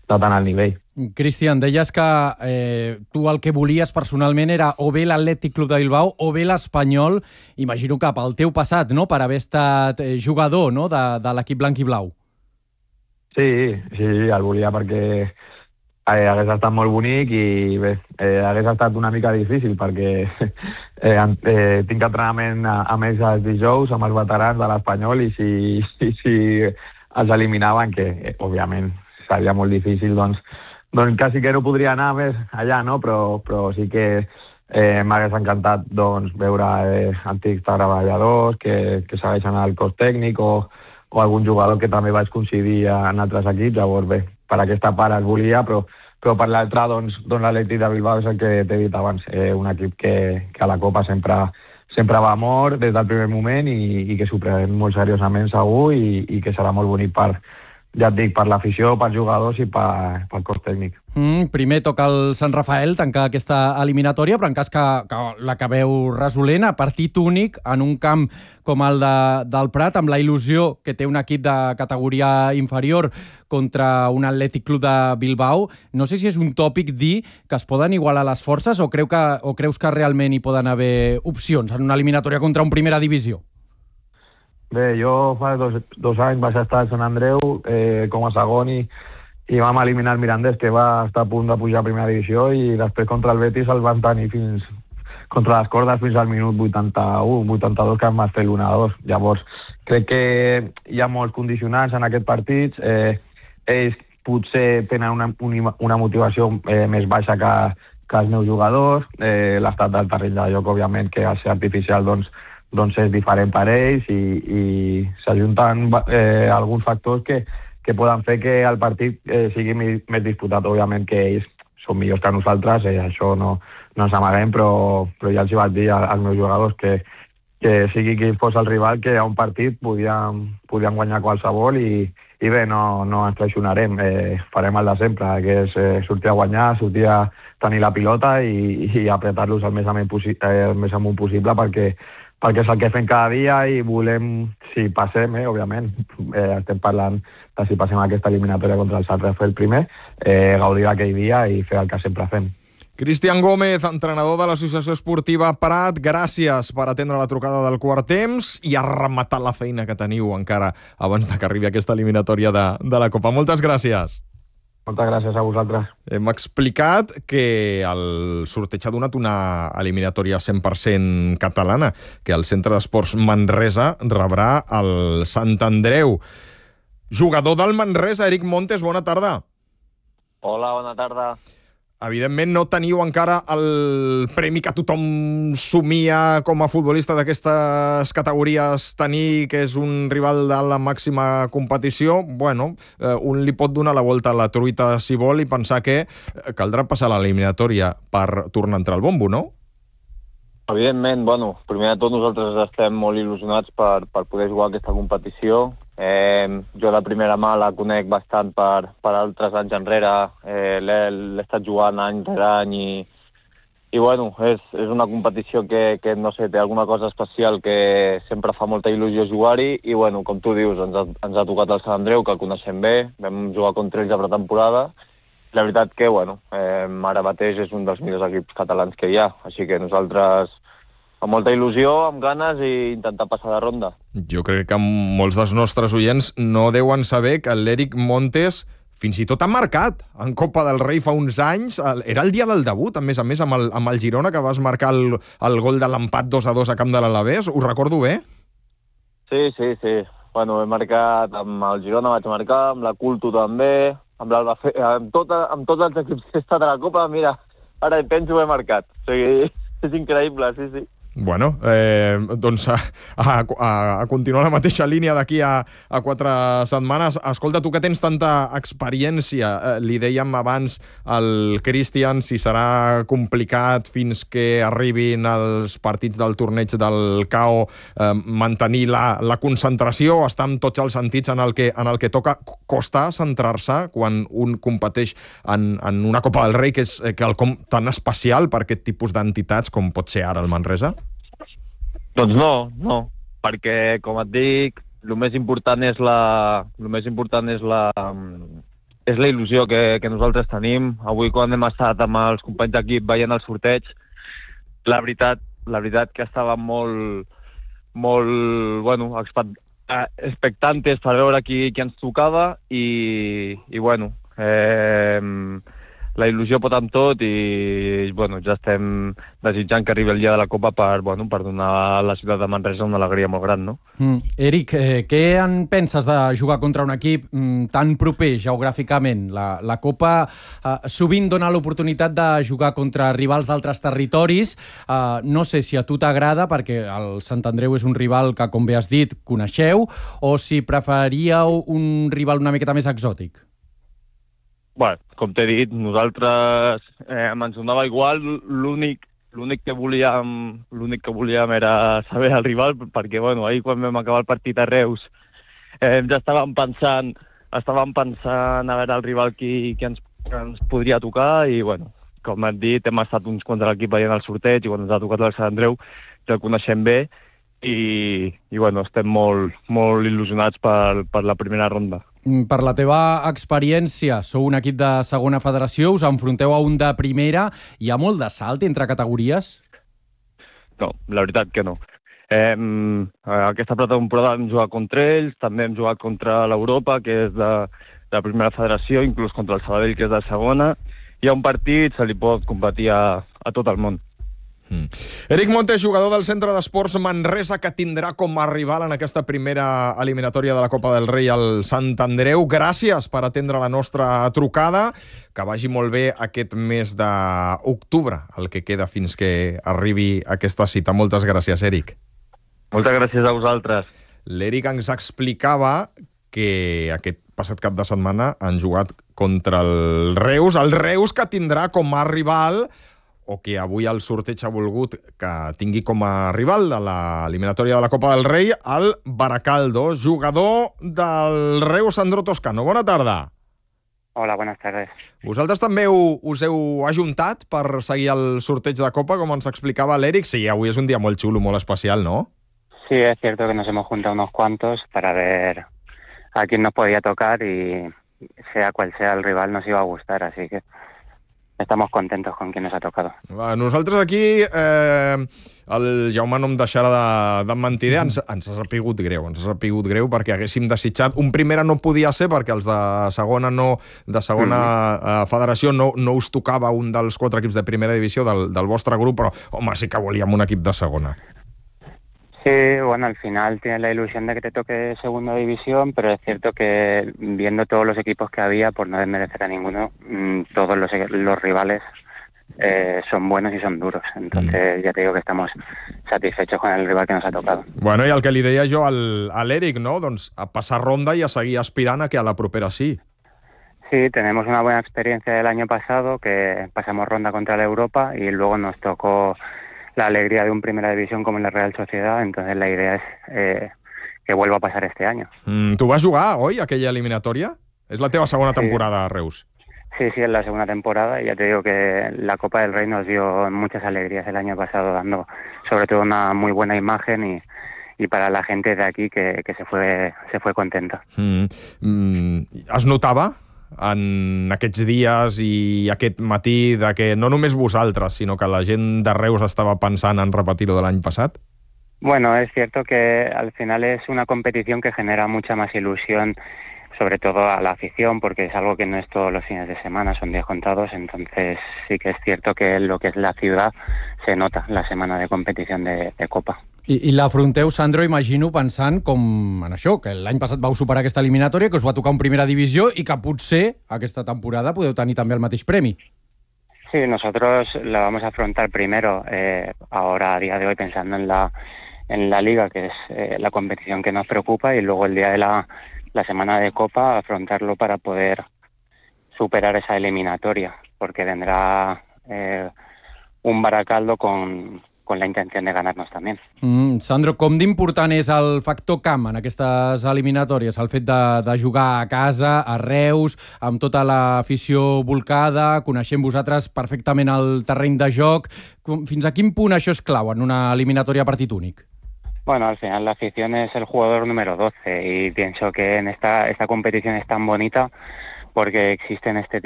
tan alt nivell. Cristian, deies que tu el que volies personalment era o bé l'Atlètic Club de Bilbao o bé l'Espanyol, imagino que pel teu passat, no?, per haver estat jugador, no?, de l'equip blanc i blau. Sí, el volia perquè hagués estat molt bonic i bé, hagués estat una mica difícil perquè tinc entrenament amb ells els dijous, amb els veterans de l'Espanyol, i si els eliminaven, que òbviament seria molt difícil, doncs quasi que no podria anar més allà, no? Però sí que m'hagués encantat doncs, veure antics treballadors que segueixen al cos tècnic o algun jugador que també vaig coincidir en altres equips. Llavors bé, per aquesta part es volia, però per l'altra doncs l'Atlètic de Bilbao és el que t'he dit abans, un equip que a la Copa sempre va molt des del primer moment i que s'ho pren molt seriosament segur i que serà molt bonic ja et dic, per l'afició, pels jugadors i pel cos tècnic. Primer toca el Sant Rafael tancar aquesta eliminatòria, però en cas que l'acabeu resolent a partit únic en un camp com el del Prat, amb la il·lusió que té un equip de categoria inferior contra un Atlètic Club de Bilbao, no sé si és un tòpic dir que es poden igualar les forces o creus que realment hi poden haver opcions en una eliminatòria contra un primera divisió? Bé, jo fa dos anys vaig estar a Sant Andreu com a segon i vam eliminar el Mirandés, que va estar a punt de pujar a primera divisió, i després contra el Betis el van tenir contra les cordes fins al minut 81-82, que vam fer l'1-2. Llavors, crec que hi ha molts condicionants en aquest partit. Ells potser tenen una motivació més baixa que els meus jugadors. L'estat del terreny de joc, òbviament, que al ser artificial doncs és diferent per ells i s'ajunten alguns factors que poden fer que el partit sigui més disputat. Òbviament que ells són millors que nosaltres, això no ens amaguem, però ja els hi vaig dir als meus jugadors que sigui qui fos el rival, que a un partit podien guanyar qualsevol i bé, no ens traicionarem, farem el de sempre, que és sortir a guanyar, sortir a tenir la pilota i apretar-los el més amunt possible perquè és el que fem cada dia i volem, si passem, òbviament, estem parlant de si passem aquesta eliminatòria contra el Sant Rafael primer, gaudir d'aquell dia i fer el que sempre fem. Cristian Gómez, entrenador de l'Associació Esportiva Prat, gràcies per atendre la trucada del quart temps i a rematar la feina que teniu encara abans que arribi aquesta eliminatòria de la Copa. Moltes gràcies. Moltes gràcies a vosaltres. Hem explicat que el sorteig ha donat una eliminatòria 100% catalana, que el Centre d'Esports Manresa rebrà el Sant Andreu. Jugador del Manresa, Eric Montes, bona tarda. Hola, bona tarda. Evidentment no teniu encara el premi que tothom somia com a futbolista d'aquestes categories tenir, que és un rival de la màxima competició. Bueno, un li pot donar la volta a la truita si vol i pensar que caldrà passar l'eliminatòria per tornar a entrar al bombo, no? Evidentment, primer de tot nosaltres estem molt il·lusionats per poder jugar aquesta competició. Jo la primera mà la conec bastant per altres anys enrere, l'he estat jugant any rere any i és una competició que no sé, té alguna cosa especial que sempre fa molta il·lusió jugar-hi i com tu dius, ens ha tocat el Sant Andreu, que el coneixem bé, vam jugar contra ells a pretemporada. La veritat que ara mateix és un dels millors equips catalans que hi ha, així que nosaltres amb molta il·lusió, amb ganes i intentar passar de ronda. Jo crec que molts dels nostres oients no deuen saber que l'Eric Montes fins i tot ha marcat en Copa del Rei fa uns anys. Era el dia del debut, a més, amb el Girona, que vas marcar el gol de l'empat 2-2 a camp de l'Alavés. Ho recordo bé? Sí. He marcat amb el Girona, vaig marcar, amb la Culto també, amb l'Albacete, amb tots els equips que he estat a la Copa. Mira, ara penso he marcat. O sigui, és increïble, sí. Bueno, doncs a continuar la mateixa línia d'aquí a 4 setmanes. Escolta, tu que tens tanta experiència, li dèiem abans al Cristian si serà complicat fins que arribin els partits del torneig del CAO mantenir la concentració, estar amb tots els sentits en el que toca. Costa centrar-se quan un competeix en una Copa del Rei, que és quelcom tan especial per aquest tipus d'entitats com pot ser ara el Manresa? Doncs no, perquè, com et dic, el més important és és la il·lusió que nosaltres tenim. Avui, quan hem estat amb els companys d'equip veient el sorteig, la veritat que estàvem molt expectantes per veure qui ens tocava i la il·lusió pot amb tot i ja estem desitjant que arribi el dia de la Copa per donar a la ciutat de Manresa una alegria molt gran, no? Eric, què en penses de jugar contra un equip tan proper geogràficament? La Copa sovint dona l'oportunitat de jugar contra rivals d'altres territoris. No sé si a tu t'agrada, perquè el Sant Andreu és un rival que, com bé has dit, coneixeu, o si preferiríeu un rival una miqueta més exòtic. Com t'he dit, nosaltres ens donava igual, l'únic que volíem era saber el rival, perquè ahir quan vam acabar el partit a Reus ja estàvem pensant a veure el rival que ens podria tocar i com hem dit, hem estat uns contra l'equip veient el sorteig i quan ens ha tocat el Sant Andreu ja el coneixem bé i estem molt il·lusionats per la primera ronda. Per la teva experiència, sou un equip de segona federació, us enfronteu a un de primera. Hi ha molt de salt entre categories? No, la veritat que no. Aquesta temporada hem jugat contra ells, també hem jugat contra l'Europa, que és de primera federació, inclús contra el Sabadell, que és de segona. Hi ha un partit, se li pot competir a tot el món. Eric Montes, jugador del Centre d'Esports Manresa, que tindrà com a rival en aquesta primera eliminatòria de la Copa del Rei al Sant Andreu. Gràcies per atendre la nostra trucada. Que vagi molt bé aquest mes d'octubre, el que queda fins que arribi aquesta cita. Moltes gràcies, Eric. Moltes gràcies a vosaltres. L'Eric ens explicava que aquest passat cap de setmana han jugat contra el Reus que tindrà com a rival, o que avui el sorteig ha volgut que tingui com a rival de l'eliminatòria de la Copa del Rei, el Baracaldo, jugador del Reus, Sandro Toscano. Bona tarda. Hola, buenas tardes. Vosaltres també us heu ajuntat per seguir el sorteig de Copa, com ens explicava l'Eric? Sí, avui és un dia molt xulo, molt especial, ¿no? Sí, es cierto que nos hemos juntado unos cuantos para ver a quién nos podía tocar y sea cual sea el rival nos iba a gustar, así que estamos contentos con quien nos ha tocado. Nosaltres aquí, el Jaume no em deixarà de mentider, ens ha sapigut greu perquè haguéssim desitjat. Un primera no podia ser perquè els de segona federació no us tocava un dels 4 equips de primera divisió del vostre grup, però home, sí que volíem un equip de segona. Sí, al final tienes la ilusión de que te toque segunda división, pero es cierto que viendo todos los equipos que había, por no desmerecer a ninguno, todos los rivales son buenos y son duros. Entonces ya te digo que estamos satisfechos con el rival que nos ha tocado. Bueno, i el que li deia jo a l'Eric, no? Doncs a passar ronda i a seguir aspirant a que a la propera sí. Sí, tenemos una buena experiencia del año pasado, que pasamos ronda contra la Europa y luego nos tocó la alegría de un primera división como en la Real Sociedad, entonces la idea es que vuelva a pasar este año. Tu vas jugar hoy aquella eliminatòria? És la teva segona temporada a Reus. Sí, es la segunda temporada y ya te digo que la Copa del Rey nos dio muchas alegrías el año pasado, dando sobre todo una muy buena imagen y para la gente de aquí que se fue contenta. Es notava en aquests dies i aquest matí de que no només vosaltres, sinó que la gent de Reus estava pensant en repetir-ho de l'any passat? Bueno, es cierto que al final es una competición que genera mucha más ilusión, sobre todo a la afición, porque es algo que no es todos los fines de semana, son días contados, entonces sí que es cierto que lo que es la ciudad se nota la semana de competición de Copa. I l'afronteu, Sandro, imagino, pensant com en això, que l'any passat vau superar aquesta eliminatòria, que us va tocar en primera divisió i que potser aquesta temporada podeu tenir també el mateix premi. Sí, nosotros la vamos a afrontar primero, ahora a día de hoy pensando en la Liga, que es la competición que nos preocupa, y luego el día de la semana de Copa afrontarlo para poder superar esa eliminatoria, porque vendrá un Baracaldo con la intenció de ganar-nos també. Sandro, com d'important és el factor camp en aquestes eliminatòries? El fet de jugar a casa, a Reus, amb tota l'afició volcada, coneixent vosaltres perfectament el terreny de joc. Fins a quin punt això és clau en una eliminatòria a partit únic? Bueno, al final la afición es el jugador número 12 y pienso que en esta competición es tan bonita porque existen este